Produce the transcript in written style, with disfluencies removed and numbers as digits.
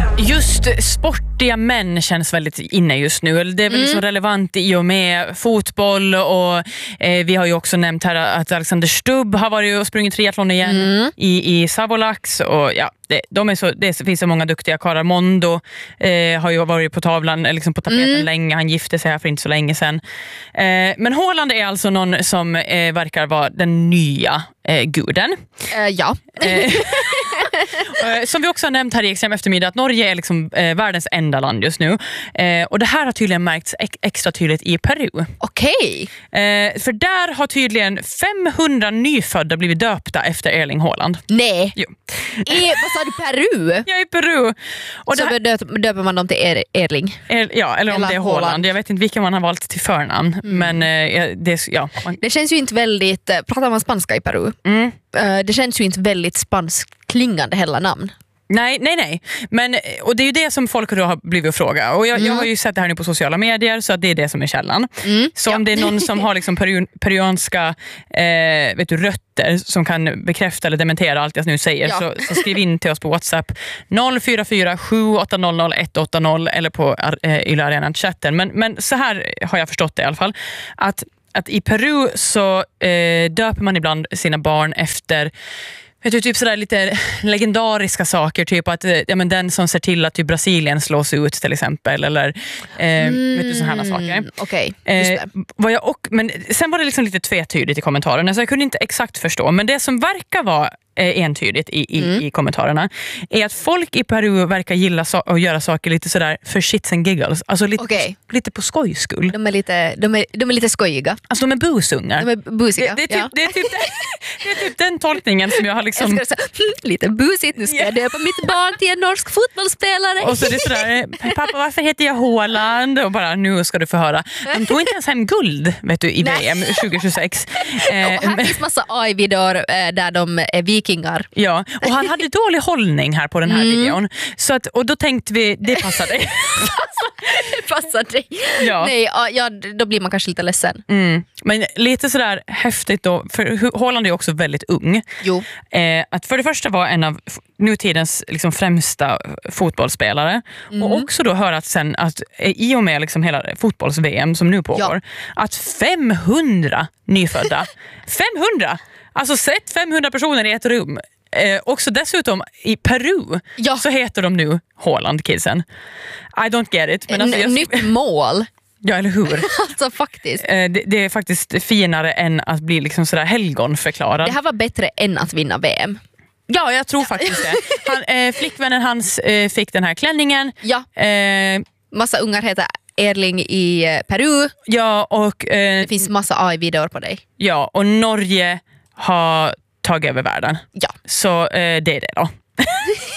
Just sportiga män känns väldigt inne just nu. Det är väl liksom relevant i och med fotboll och vi har ju också nämnt här att Alexander Stubb har varit och sprungit triathlon igen i Savolax och ja, det finns så många duktiga karlar. Mondo har ju varit på tavlan, liksom på tapeten länge. Han gifte sig här för inte så länge sedan. Men Haaland är alltså någon som verkar vara den nya guden. Ja. Som vi också har nämnt här i Extrem eftermiddag att Norge är liksom världens enda land just nu. Och det här har tydligen märkts extra tydligt i Peru. Okej. För där har tydligen 500 nyfödda blivit döpta efter Erling Haaland. Nej. Jo. Vad sa du, Peru? Ja, i Peru. Och så döper man dem till Erling? Ja, eller om det är Haaland. Jag vet inte vilka man har valt till förnamn. Men det känns ju inte väldigt... Pratar man spanska i Peru? Det känns ju inte väldigt spanskklingande heller namn. Nej. Men, och det är ju det som folk då har blivit att fråga. Och jag har ju sett det här nu på sociala medier, så att det är det som är källan. Så om det är någon som har liksom peruanska rötter som kan bekräfta eller dementera allt jag nu säger, så skriv in till oss på WhatsApp 044 780 180 eller på Yle Arena-chatten. Men så här har jag förstått det i alla fall. Att i Peru så döper man ibland sina barn efter typ sådär lite legendariska saker, typ att den som ser till att typ Brasilien slås ut till exempel, eller sådana saker. Okej, men sen var det liksom lite tvetydigt i kommentarerna, så jag kunde inte exakt förstå, men det som verkar vara entydigt i kommentarerna är att folk i Peru verkar gilla att göra saker lite sådär för shits and giggles, alltså lite på skojskull. De är lite skojiga. Alltså de är busungar. De är busiga. Det är typ den tolkningen som jag har liksom... Jag ska säga, lite busigt, nu ska jag döpa mitt barn till en norsk fotbollsspelare. Och så är det sådär, pappa, varför heter jag Haaland? Och bara, nu ska du få höra. De tog inte ens hem guld, vet du, i VM 2026. Och här finns massa AI-videor där de är vikingar. Ja, och han hade dålig hållning här på den här videon. Så att, och då tänkte vi, det passar dig. Det passar dig. Ja. Nej, då blir man kanske lite ledsen. Men lite sådär häftigt då, för Haaland är också väldigt ung. Jo. Att för det första var en av nutidens liksom främsta fotbollsspelare, och också då höra att sen att i och med liksom hela fotbolls-VM som nu pågår, att 500 nyfödda 500! Alltså sett 500 personer i ett rum. Också dessutom i Peru så heter de nu Haaland-kidsen. I don't get it. Men alltså, nytt mål. Ja, eller hur? Alltså faktiskt. Det är faktiskt finare än att bli liksom sådär helgonförklarad. Det här var bättre än att vinna VM. Ja, jag tror faktiskt det. Flickvännen hans fick den här klänningen. Ja. Massa ungar heter Erling i Peru. Ja, och... det finns massa AI-videor på dig. Ja, och Norge har tagit över världen. Ja. Så det är det då.